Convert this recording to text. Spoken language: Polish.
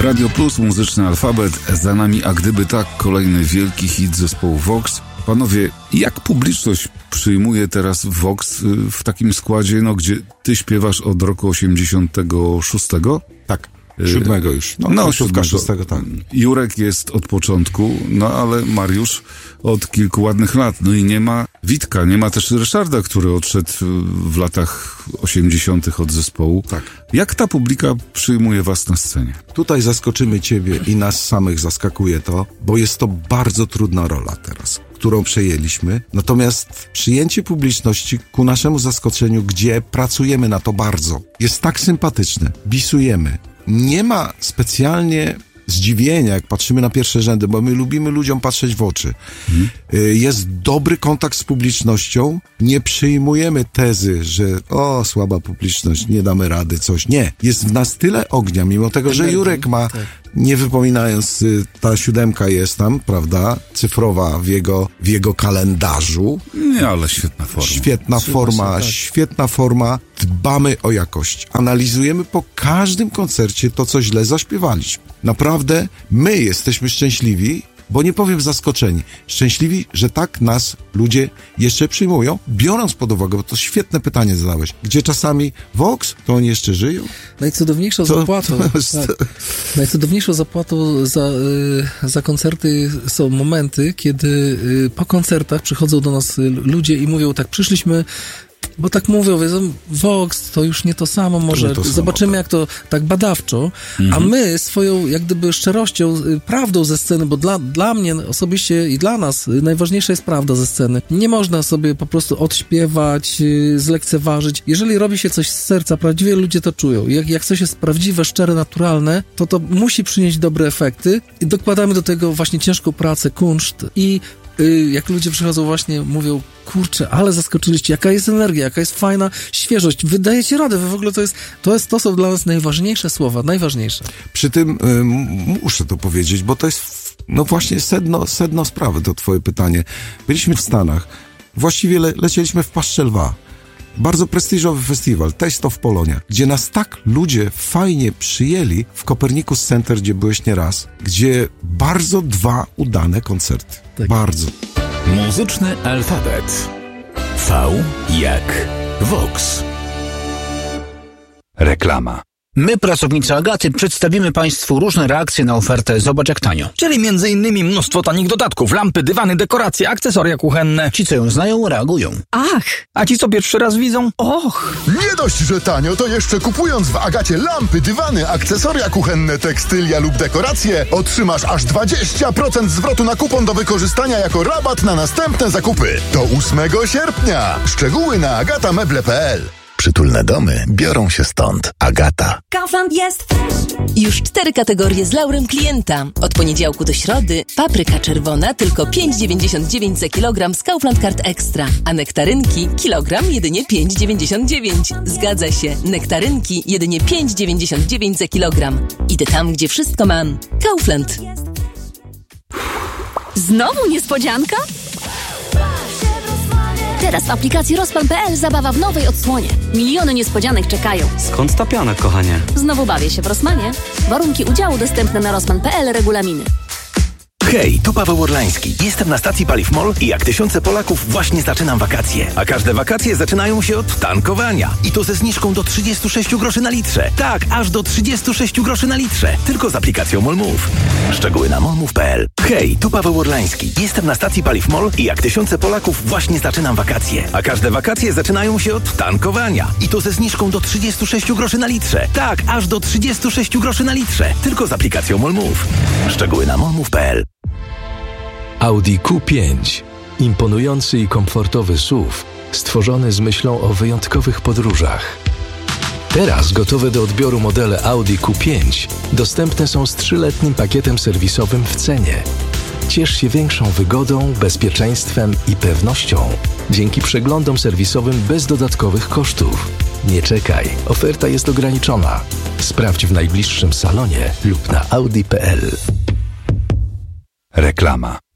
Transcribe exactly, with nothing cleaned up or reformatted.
Radio Plus, muzyczny alfabet, za nami A Gdyby Tak, kolejny wielki hit zespołu Vox. Panowie, jak publiczność przyjmuje teraz Vox w takim składzie, no gdzie ty śpiewasz od roku osiemdziesiątego szóstego? Tak. Siódmego już. No, no siódmego, szóstego, tak. Jurek jest od początku, no ale Mariusz od kilku ładnych lat. No i nie ma Witka, nie ma też Ryszarda, który odszedł w latach osiemdziesiątych od zespołu. Tak. Jak ta publika przyjmuje was na scenie? Tutaj zaskoczymy ciebie i nas samych zaskakuje to, bo jest to bardzo trudna rola teraz, którą przejęliśmy. Natomiast przyjęcie publiczności ku naszemu zaskoczeniu, gdzie pracujemy na to bardzo, jest tak sympatyczne. Bisujemy. Nie ma specjalnie zdziwienia, jak patrzymy na pierwsze rzędy, bo my lubimy ludziom patrzeć w oczy. Hmm. Jest dobry kontakt z publicznością. Nie przyjmujemy tezy, że o, słaba publiczność, nie damy rady, coś. Nie. Jest w nas tyle ognia, mimo tego, że Jurek ma, nie wypominając, ta siódemka jest tam, prawda, cyfrowa w jego, w jego kalendarzu. Nie, ale świetna forma. Świetna forma, tak. świetna forma. Dbamy o jakość. Analizujemy po każdym koncercie to, co źle zaśpiewaliśmy. Naprawdę my jesteśmy szczęśliwi, bo nie powiem zaskoczeni, szczęśliwi, że tak nas ludzie jeszcze przyjmują, biorąc pod uwagę, bo to świetne pytanie zadałeś, gdzie czasami Vox, to oni jeszcze żyją? Najcudowniejszą to, zapłatą, to jest... tak, najcudowniejszą zapłatą za, za koncerty są momenty, kiedy po koncertach przychodzą do nas ludzie i mówią tak, przyszliśmy, bo tak mówią, wiedzą, Vox to już nie to samo, może to samo, zobaczymy tak. jak to tak badawczo, mhm. a my swoją jak gdyby szczerością, prawdą ze sceny, bo dla, dla mnie osobiście i dla nas najważniejsza jest prawda ze sceny. Nie można sobie po prostu odśpiewać, zlekceważyć. Jeżeli robi się coś z serca, prawdziwie ludzie to czują. Jak, jak coś jest prawdziwe, szczere, naturalne, to to musi przynieść dobre efekty i dokładamy do tego właśnie ciężką pracę, kunszt i jak ludzie przychodzą właśnie, mówią, kurczę, ale zaskoczyliście, jaka jest energia, jaka jest fajna świeżość, wy dajecie radę, wy w ogóle to jest, to jest, to są dla nas najważniejsze słowa, najważniejsze. Przy tym y, muszę to powiedzieć, bo to jest, no właśnie sedno, sedno sprawy, to twoje pytanie. Byliśmy w Stanach, właściwie le, lecieliśmy w Paszczę Lwa. Bardzo prestiżowy festiwal, Taste of Polonia, gdzie nas tak ludzie fajnie przyjęli w Copernicus Center, gdzie byłeś nieraz, gdzie bardzo dwa udane koncerty. Tak. Bardzo. Muzyczny alfabet. V jak Vox. Reklama. My, pracownicy Agaty, przedstawimy Państwu różne reakcje na ofertę Zobacz jak tanio. Czyli między innymi mnóstwo tanich dodatków, lampy, dywany, dekoracje, akcesoria kuchenne. Ci, co ją znają, reagują. Ach! A ci, co pierwszy raz widzą? Och! Nie dość, że tanio, to jeszcze kupując w Agacie lampy, dywany, akcesoria kuchenne, tekstylia lub dekoracje, otrzymasz aż dwadzieścia procent zwrotu na kupon do wykorzystania jako rabat na następne zakupy. Do ósmego sierpnia. Szczegóły na agatameble kropka p l. Przytulne domy biorą się stąd. Agata. Kaufland jest fresh. Już cztery kategorie z laurem klienta. Od poniedziałku do środy papryka czerwona tylko pięć dziewięćdziesiąt dziewięć za kilogram z Kaufland Card Extra, a nektarynki kilogram jedynie pięć dziewięćdziesiąt dziewięć. Zgadza się, nektarynki jedynie pięć dziewięćdziesiąt dziewięć za kilogram. Idę tam, gdzie wszystko mam. Kaufland. Znowu niespodzianka? Teraz w aplikacji Rozpan kropka p l zabawa w nowej odsłonie. Miliony niespodzianek czekają. Skąd ta piana, kochanie? Znowu bawię się w Rosmanie. Warunki udziału dostępne na Rozpan kropka p l, regulaminy. Hej, tu Paweł Orlański. Jestem na stacji Paliw MOL i jak tysiące Polaków właśnie zaczynam wakacje. A każde wakacje zaczynają się od tankowania. I to ze zniżką do trzydzieści sześć groszy na litrze. Tak, aż do trzydzieści sześć groszy na litrze. Tylko z aplikacją MOL Move. Szczegóły na molmove kropka p l. Hej, tu Paweł Orlański. Jestem na stacji Paliw MOL i jak tysiące Polaków właśnie zaczynam wakacje. A każde wakacje zaczynają się od tankowania. I to ze zniżką do trzydzieści sześć groszy na litrze. Tak, aż do trzydzieści sześć groszy na litrze. Tylko z aplikacją MOL Move. Szczegóły na molmove kropka p l. Audi Q pięć. Imponujący i komfortowy S U V, stworzony z myślą o wyjątkowych podróżach. Teraz gotowe do odbioru modele Audi Q pięć dostępne są z trzyletnim pakietem serwisowym w cenie. Ciesz się większą wygodą, bezpieczeństwem i pewnością dzięki przeglądom serwisowym bez dodatkowych kosztów. Nie czekaj, oferta jest ograniczona. Sprawdź w najbliższym salonie lub na audi kropka p l. Reklama.